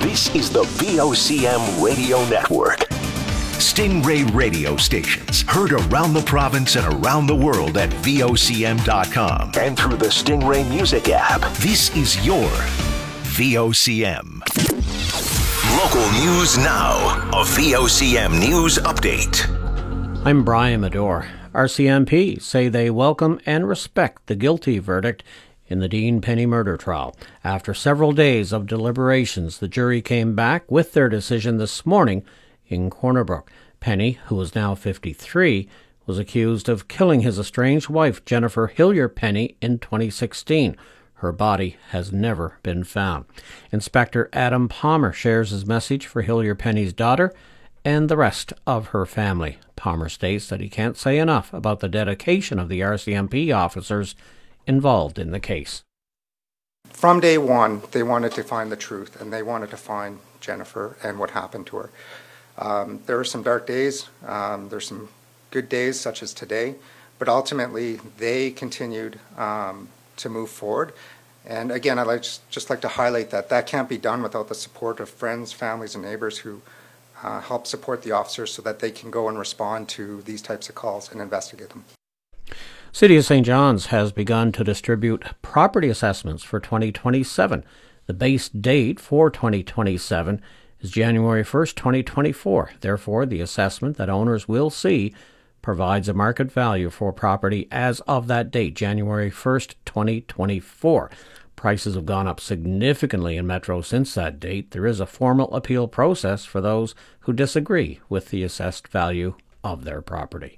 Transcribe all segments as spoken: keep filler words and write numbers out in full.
This is the V O C M Radio Network. Stingray radio stations heard around the province and around the world at V O C M dot com and through the Stingray Music app. This is your V O C M. Local news now. A V O C M News Update. I'm Brian Medore. R C M P say they welcome and respect the guilty verdict in the Dean Penny murder trial. After several days of deliberations, the jury came back with their decision this morning in Corner Brook. Penny, who is now fifty-three, was accused of killing his estranged wife, Jennifer Hillier Penny, in twenty sixteen. Her body has never been found. Inspector Adam Palmer shares his message for Hillier Penny's daughter and the rest of her family. Palmer states that he can't say enough about the dedication of the R C M P officers involved in the case. From day one, they wanted to find the truth, and they wanted to find Jennifer and what happened to her. Um, there were some dark days, um, there's some good days such as today, but ultimately they continued um, to move forward. And again, I'd like, just like to highlight that that can't be done without the support of friends, families, and neighbors who uh, help support the officers so that they can go and respond to these types of calls and investigate them. City of Saint John's has begun to distribute property assessments for twenty twenty-seven. The base date for twenty twenty-seven is January first, twenty twenty-four. Therefore, the assessment that owners will see provides a market value for property as of that date, January first, twenty twenty-four. Prices have gone up significantly in Metro since that date. There is a formal appeal process for those who disagree with the assessed value of their property.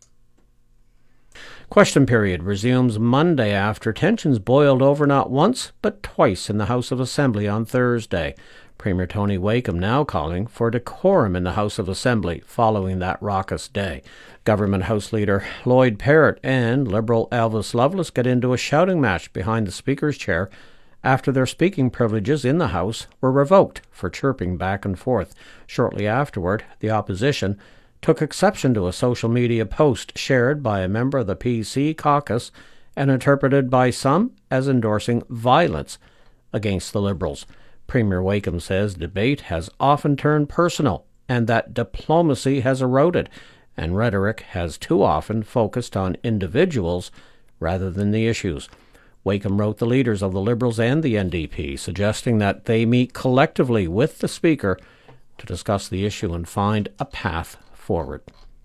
Question period resumes Monday after tensions boiled over not once but twice in the House of Assembly on Thursday. Premier Tony Wakeham now calling for decorum in the House of Assembly following that raucous day. Government House Leader Lloyd Parrott and Liberal Elvis Lovelace get into a shouting match behind the Speaker's chair after their speaking privileges in the House were revoked for chirping back and forth. Shortly afterward, the opposition took exception to a social media post shared by a member of the P C caucus and interpreted by some as endorsing violence against the Liberals. Premier Wakeham says debate has often turned personal and that diplomacy has eroded, and rhetoric has too often focused on individuals rather than the issues. Wakeham wrote the leaders of the Liberals and the N D P, suggesting that they meet collectively with the Speaker to discuss the issue and find a path forward.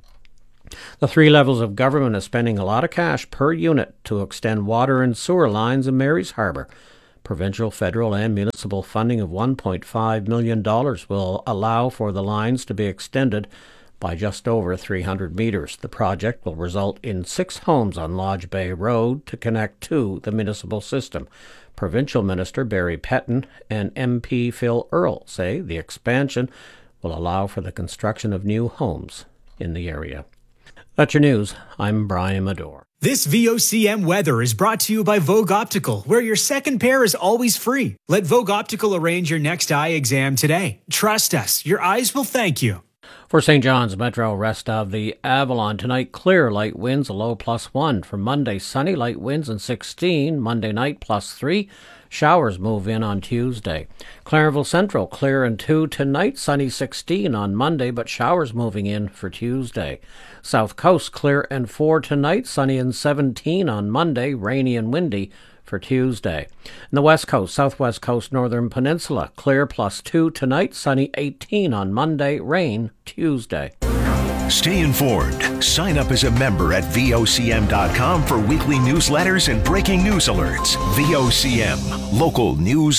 The three levels of government are spending a lot of cash per unit to extend water and sewer lines in Mary's Harbour. Provincial, federal, and municipal funding of one point five million dollars will allow for the lines to be extended by just over three hundred metres. The project will result in six homes on Lodge Bay Road to connect to the municipal system. Provincial Minister Barry Petton and M P Phil Earle say the expansion will allow for the construction of new homes in the area. That's your news. I'm Brian Medore. This V O C M weather is brought to you by Vogue Optical, where your second pair is always free. Let Vogue Optical arrange your next eye exam today. Trust us, your eyes will thank you. For Saint John's Metro, rest of the Avalon tonight, clear, light winds, a low plus one. For Monday, sunny, light winds and sixteen. Monday night, plus three. Showers move in on Tuesday. Clarenville Central, clear and two tonight, sunny sixteen on Monday, but showers moving in for Tuesday. South Coast, clear and four tonight, sunny and seventeen on Monday, rainy and windy for Tuesday. And the West Coast, Southwest Coast, Northern Peninsula, clear plus two tonight, sunny eighteen on Monday, rain Tuesday. Stay informed. Sign up as a member at V O C M dot com for weekly newsletters and breaking news alerts. V O C M, local news